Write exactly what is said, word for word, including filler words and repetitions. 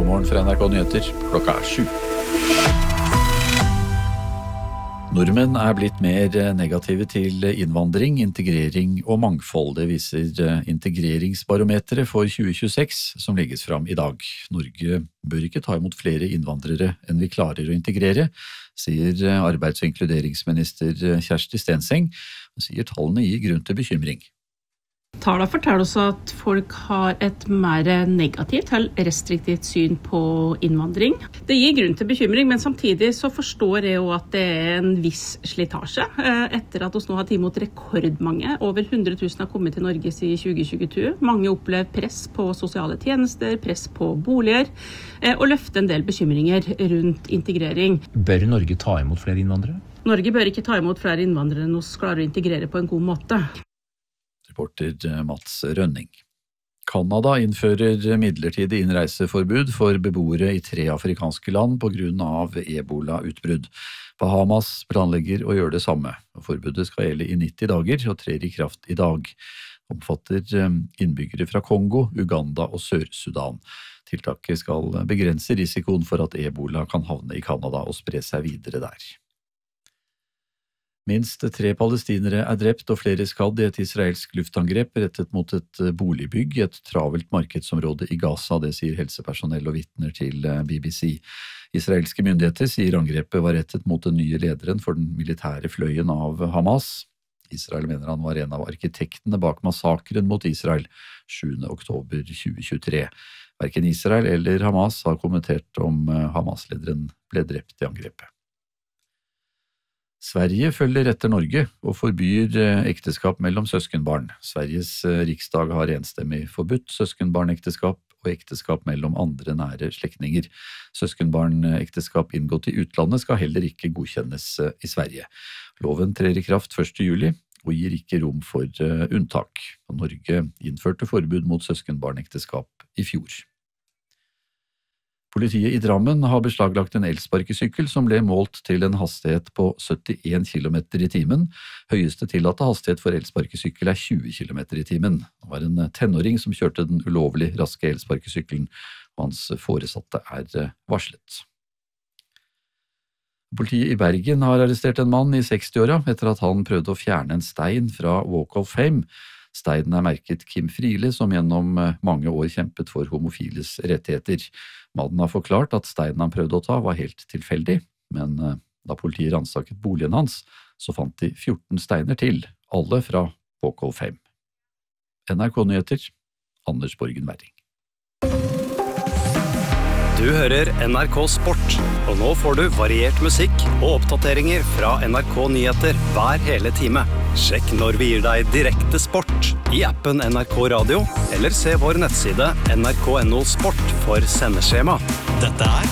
Nyhetsmorgen fra N R K Nyheter klokka sju. Nordmenn er blitt mer negative til innvandring, integrering og mangfold. Det viser integreringsbarometeret for tjue tjueseks som legges fram i dag. Norge bør ikke ta imot flere innvandrere enn vi klarer å integrere, sier arbeids- og inkluderingsminister Kjersti Stenseng. Hun sier tallene gir grunn til bekymring. Tallene forteller oss at folk har et mer negativt eller restriktivt syn på innvandring. Det gir grunn til bekymring, men samtidig så forstår jeg jo at det er en viss slitasje. Etter at vi nå har tatt imot rekordmange, over hundre tusen har kommet til Norge siden tjue tjueto. Mange opplever press på sosiale tjenester, press på boliger, og løfter en del bekymringer rundt integrering. Bør Norge ta imot flere innvandrere? Norge bør ikke ta imot flere innvandrere enn vi klarer å integrere på en god måte. Reporter Mats Rønning. Kanada innfører midlertidig innreiseforbud for beboere i tre afrikanske land på grunn av ebola-utbrudd. Bahamas planlegger å gjøre det samme. Forbudet skal gjelde i nitti dager og trer i kraft i dag. Omfatter innbyggere fra Kongo, Uganda og Sør-Sudan. Tiltaket skal begrense risikoen for at ebola kan havne i Kanada og spre seg videre der. Minst tre palestinere er drept og flere skadd i et israelsk luftangrep rettet mot et boligbygg i et travelt markedsområde i Gaza, det sier helsepersonell og vitner til B B C. Israelske myndigheter sier angrepet var rettet mot den nye lederen for den militære fløyen av Hamas. Israel mener han var en av arkitektene bak massakren mot Israel sjuende oktober tjue tjuetre. Hverken Israel eller Hamas har kommentert om Hamas-lederen ble drept i angrepet. Sverige følger etter Norge og forbyr ekteskap mellom søskenbarn. Sveriges riksdag har enstemmig forbudt søskenbarnekteskap og ekteskap mellom andre nære slektninger. Søskenbarnekteskap inngått i utlandet skal heller ikke godkjennes i Sverige. Loven trer i kraft første juli og gir ikke rom for unntak. Norge innførte forbud mot søskenbarnekteskap i fjor. Politiet i Drammen har beslaglagt en elsparkesykkel som ble målt til en hastighet på syttien kilometer i timen. Høyeste tillatte hastighet for elsparkesykkel er tjue kilometer i timen. Det var en tenåring som kjørte den ulovlig raske elsparkesykkelen, og hans foresatte er varslet. Politiet i Bergen har arrestert en mann i sekstiåra etter at han prøvde å fjerne en stein fra Walk of Fame. Steinen er merket Kim Friele, som gjennom mange år kjempet for homofiles rettigheter. Mannen har forklart at steinen han prøvde å ta var helt tilfeldig, men da politiet ransaket boligen hans, så fant de fjorten steiner til, alle fra Walk of Fame. N R K Nyheter, Anders Borgen Werring. Du hører N R K Sport, og nå får du variert musikk og oppdateringer fra N R K Nyheter hver hele time. Sjekk når vi gir deg direkte sport i appen N R K Radio, eller se vår nettside N R K punktum no sport for sendeskjema. Dette er